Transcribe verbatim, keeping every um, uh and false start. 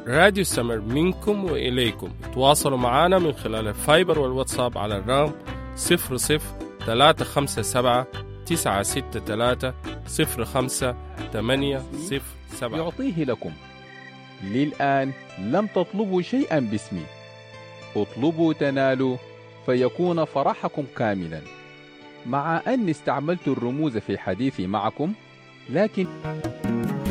راديو سمر منكم وإليكم. تواصلوا معنا من خلال الفايبر والواتساب على الرقم صفر صفر ثلاثة خمسة سبعة تسعة ستة ثلاثة صفر خمسة ثمانية صفر سبعة. يعطيه لكم. للآن لم تطلبوا شيئا باسمي، اطلبوا تنالوا فيكون فرحكم كاملا. مع أني استعملت الرموز في حديثي معكم، لكن